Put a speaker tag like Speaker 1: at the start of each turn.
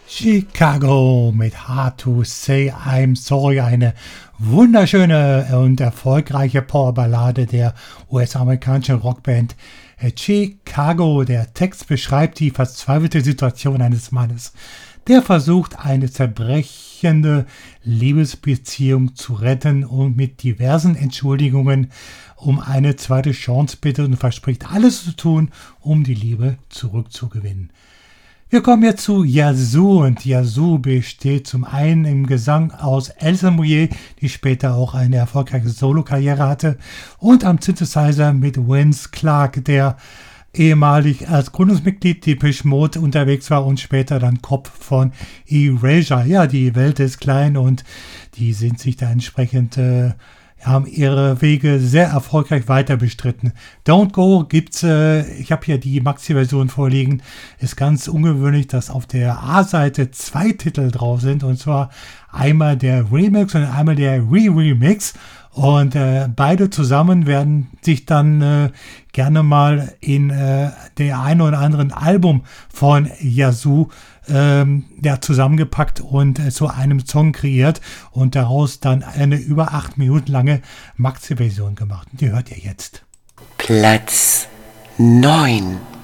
Speaker 1: Chicago mit Hard to Say I'm Sorry, eine wunderschöne und erfolgreiche Powerballade der US-amerikanischen Rockband Chicago. Der Text beschreibt die verzweifelte Situation eines Mannes, der versucht, eine zerbrechende Liebesbeziehung zu retten und mit diversen Entschuldigungen um eine zweite Chance bittet und verspricht, alles zu tun, um die Liebe zurückzugewinnen. Wir kommen jetzt zu Yazoo, und Yazoo besteht zum einen im Gesang aus Alison Moyet, die später auch eine erfolgreiche Solo-Karriere hatte, und am Synthesizer mit Vince Clarke, der ehemalig als Gründungsmitglied Depeche Mode unterwegs war und später dann Kopf von Erasure. Ja, die Welt ist klein und die sind sich da entsprechend haben ihre Wege sehr erfolgreich weiter bestritten. Don't Go gibt's, ich habe hier die Maxi-Version vorliegen, ist ganz ungewöhnlich, dass auf der A-Seite 2 Titel drauf sind, und zwar einmal der Remix und einmal der Re-Remix. Und beide zusammen werden sich dann gerne mal in der einen oder anderen Album von Yazoo zusammengepackt und zu einem Song kreiert und daraus dann eine über 8 Minuten lange Maxi-Version gemacht. Die hört ihr jetzt.
Speaker 2: Platz 9.